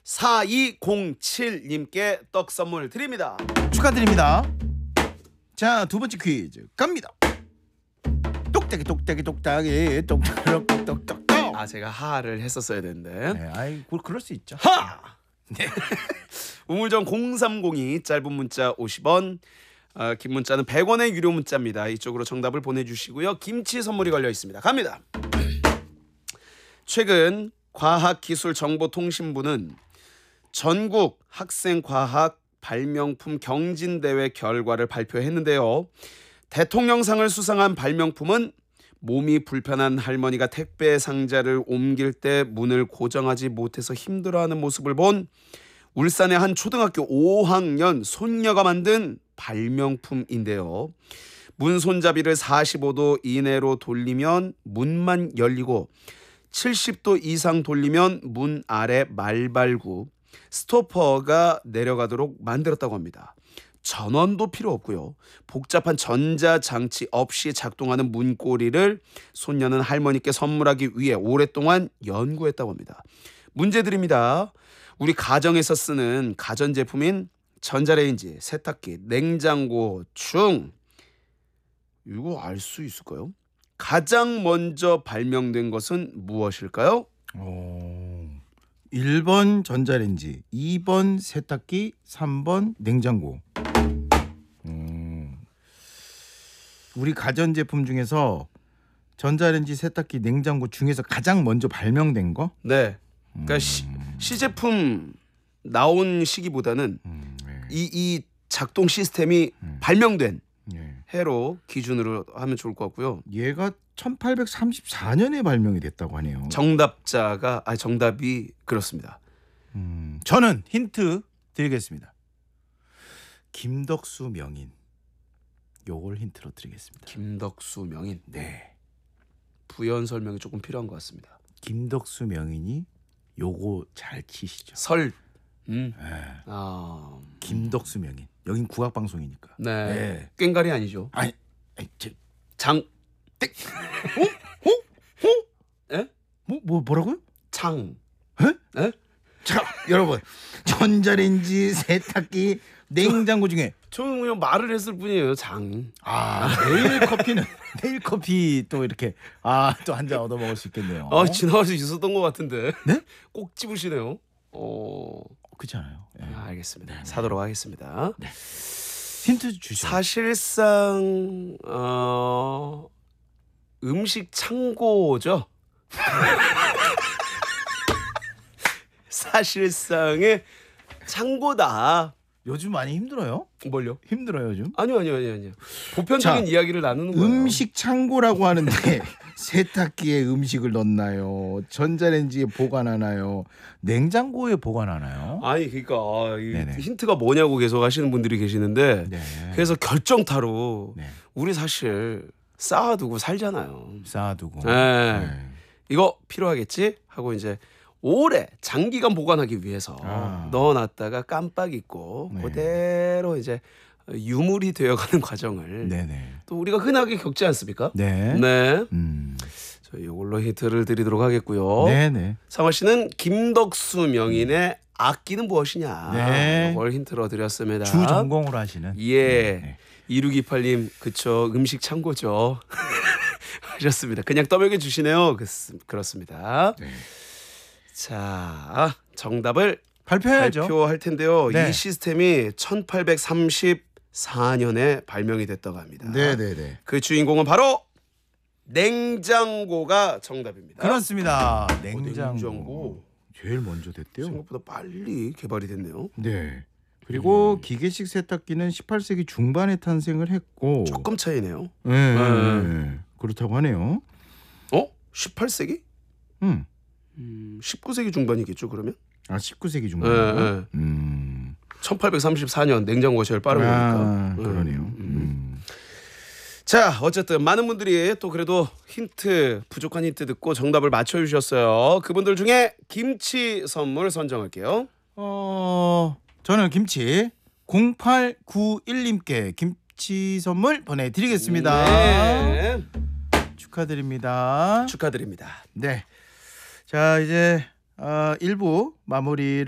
4207님께 떡 선물 드립니다. 축하드립니다. 자, 두 번째 퀴즈 갑니다. 똑딱이 똑딱이 똑딱이 똑딱똑똑똑. 아, 제가 하를 했었어야 되는데. 네, 아이 그럴 수 있죠. 하! 네. 우물정 0302 짧은 문자 50원, 긴 문자는 100원의 유료 문자입니다. 이쪽으로 정답을 보내주시고요. 김치 선물이 걸려 있습니다. 갑니다. 최근 과학기술정보통신부는 전국 학생과학 발명품 경진대회 결과를 발표했는데요. 대통령상을 수상한 발명품은 몸이 불편한 할머니가 택배 상자를 옮길 때 문을 고정하지 못해서 힘들어하는 모습을 본 울산의 한 초등학교 5학년 손녀가 만든 발명품인데요. 문 손잡이를 45도 이내로 돌리면 문만 열리고 70도 이상 돌리면 문 아래 말발구, 스토퍼가 내려가도록 만들었다고 합니다. 전원도 필요 없고요. 복잡한 전자장치 없이 작동하는 문고리를 손녀는 할머니께 선물하기 위해 오랫동안 연구했다고 합니다. 문제 드립니다. 우리 가정에서 쓰는 가전제품인 전자레인지, 세탁기, 냉장고 중 이거 알 수 있을까요? 가장 먼저 발명된 것은 무엇일까요? 1번 전자레인지, 2번 세탁기, 3번 냉장고. 우리 가전제품 중에서 전자레인지, 세탁기, 냉장고 중에서 가장 먼저 발명된 거? 네. 그러니까 시제품 나온 시기보다는 네. 이 작동 시스템이 발명된 네. 해로 기준으로 하면 좋을 것 같고요. 얘가 1834년에 발명이 됐다고 하네요. 정답이 그렇습니다. 저는 힌트 드리겠습니다. 김덕수 명인. 요걸 힌트로 드리겠습니다. 김덕수 명인. 네. 부연 설명이 조금 필요한 것 같습니다. 김덕수 명인이 요거 잘 치시죠. 설. 네. 김덕수 명인. 여긴 국악방송이니까. 네. 네. 꽹가리 아니죠? 아니 장. 에? 뭐라고요? 창. 에? 자, 여러분. 전자레인지, 세탁기, 냉장고 중에 저는 그냥 말을 했을 뿐이에요. 장. 내일 커피 또 이렇게 또 한 잔 얻어 먹을 수 있겠네요. 지나갈 수 있었던 것 같은데. 네? 꼭 집으시네요. 그렇지 않아요? 네. 알겠습니다. 네. 사도록 하겠습니다. 네. 힌트 주시죠. 사실상 음식 창고죠. 사실상의 창고다. 요즘 많이 힘들어요? 뭘요? 힘들어요 요즘? 아니요. 보편적인 이야기를 나누는 거예요. 음식 창고라고 하는데 세탁기에 음식을 넣나요? 전자레인지에 보관하나요? 냉장고에 보관하나요? 아니 그러니까 네네. 힌트가 뭐냐고 계속 하시는 분들이 계시는데 네. 그래서 결정타로 네. 우리 사실 쌓아두고 살잖아요. 쌓아두고. 네. 이거 필요하겠지 하고 이제 오래 장기간 보관하기 위해서 넣어놨다가 깜빡 잊고 네. 그대로 이제 유물이 되어가는 과정을 네네. 또 우리가 흔하게 겪지 않습니까? 네. 네. 음. 저 이걸로 힌트를 드리도록 하겠고요. 네네. 상화 씨는 김덕수 명인의 악기는 무엇이냐? 네. 이걸 힌트로 드렸습니다. 주 전공으로 하시는. 예. 네. 2628님 그쵸 음식 창고죠. 하셨습니다. 그냥 떠먹여 주시네요. 그렇습니다. 네. 자, 정답을 발표해야죠. 발표할 텐데요. 네. 이 시스템이 1834년에 발명이 됐다고 합니다. 네네네. 그 주인공은 바로 냉장고가 정답입니다. 그렇습니다. 냉장고. 제일 먼저 됐대요. 생각보다 빨리 개발이 됐네요. 네. 그리고 기계식 세탁기는 18세기 중반에 탄생을 했고 조금 차이네요. 네. 그렇다고 하네요. 18세기? 19세기 중반이겠죠, 그러면? 19세기 중반. 1834년 냉장고가 제일 빠른 거니까. 그러네요. 자, 어쨌든 많은 분들이 또 그래도 부족한 힌트 듣고 정답을 맞춰주셨어요. 그분들 중에 김치 선물 선정할게요. 저는 김치 0891님께 김치 선물 보내드리겠습니다. 네. 축하드립니다. 축하드립니다. 네. 자, 이제 1부 마무리.